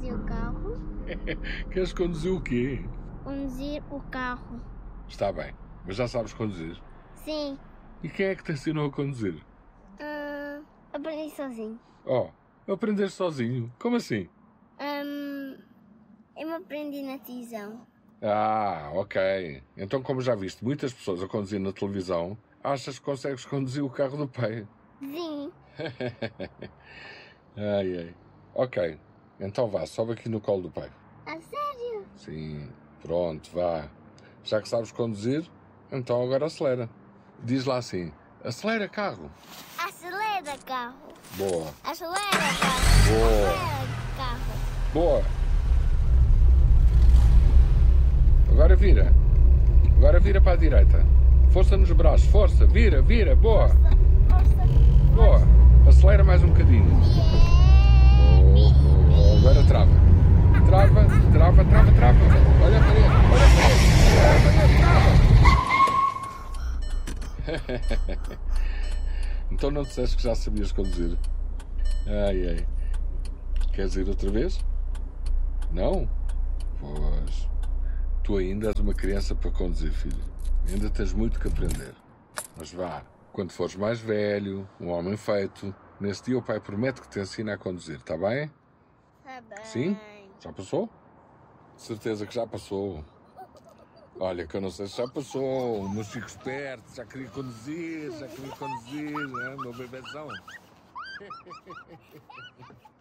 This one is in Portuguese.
conduzir o carro. Queres conduzir o quê? Conduzir o carro. Está bem, mas já sabes conduzir? Sim. E quem é que te ensinou a conduzir? Aprendi sozinho. Oh, aprender sozinho? Como assim? Eu me aprendi na televisão. Ah, ok. Então, como já viste muitas pessoas a conduzir na televisão, achas que consegues conduzir o carro do pai? Sim. Ai, ai. Ok, então vá, sobe aqui no colo do pai. A sério? Sim, pronto, vá. Já que sabes conduzir, então agora acelera. Diz lá assim, acelera carro. Acelera, carro. Boa, Acelera, carro. boa, Acelera, carro. boa. Agora vira. Agora vira para a direita. Força nos braços, força, vira, vira, boa. Força. Boa. Acelera mais um bocadinho. Oh, agora trava. Trava, trava, trava, trava. Olha a parede, olha a parede. Olha a parede. Então não disseste que já sabias conduzir? Ai, ai. Queres ir outra vez? Não? Pois. Tu ainda és uma criança para conduzir, filho. Ainda tens muito que aprender. Mas vá, quando fores mais velho, um homem feito, nesse dia o pai promete que te ensina a conduzir, está bem? Tá bem. Sim? Já passou? Certeza que já passou. Olha, que eu não sei se já passou, mas fico esperto, já queria conduzir, né, meu bebezão.